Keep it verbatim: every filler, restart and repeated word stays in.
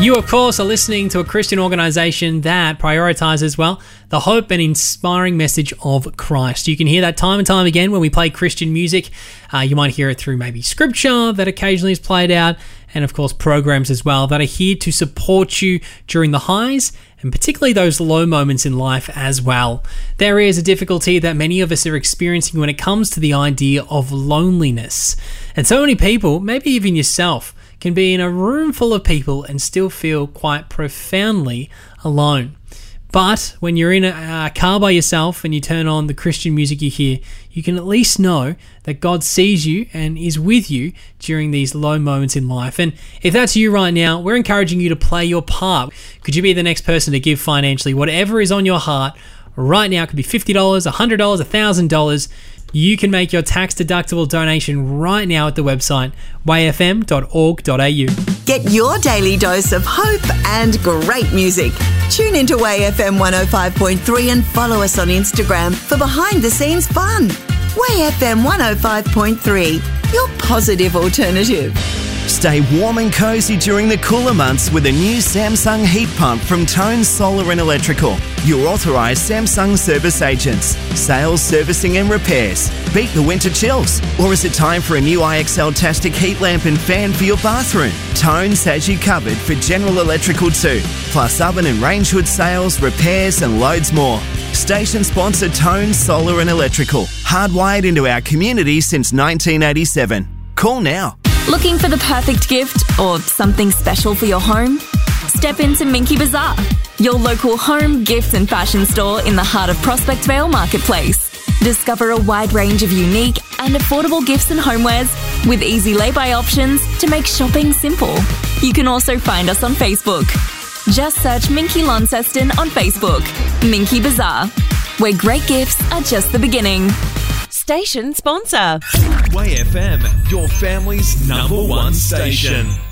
You, of course, are listening to a Christian organisation that prioritises, well, the hope and inspiring message of Christ. You can hear that time and time again when we play Christian music. Uh, you might hear it through maybe scripture that occasionally is played out, and of course programs as well that are here to support you during the highs and particularly those low moments in life as well. There is a difficulty that many of us are experiencing when it comes to the idea of loneliness. And so many people, maybe even yourself, can be in a room full of people and still feel quite profoundly alone. But when you're in a, a car by yourself and you turn on the Christian music you hear, you can at least know that God sees you and is with you during these low moments in life. And if that's you right now, we're encouraging you to play your part. Could you be the next person to give financially? Whatever is on your heart right now, it could be fifty dollars, one hundred dollars, one thousand dollars. You can make your tax-deductible donation right now at the website way f m dot org dot a u. Get your daily dose of hope and great music. Tune into Way F M one oh five point three and follow us on Instagram for behind-the-scenes fun. Way F M one oh five point three, your positive alternative. Stay warm and cozy during the cooler months with a new Samsung heat pump from Tone Solar and Electrical. Your authorised Samsung service agents. Sales, servicing and repairs. Beat the winter chills. Or is it time for a new I X L-tastic heat lamp and fan for your bathroom? Tones has you covered for General Electrical too. Plus oven and range hood sales, repairs and loads more. Station sponsor Tone Solar and Electrical. Hardwired into our community since nineteen eighty-seven. Call now. Looking for the perfect gift or something special for your home? Step into Minky Bazaar, your local home, gifts and fashion store in the heart of Prospect Vale Marketplace. Discover a wide range of unique and affordable gifts and homewares with easy lay-by options to make shopping simple. You can also find us on Facebook. Just search Minky Launceston on Facebook. Minky Bazaar, where great gifts are just the beginning. Station sponsor. Way F M, your family's number one station.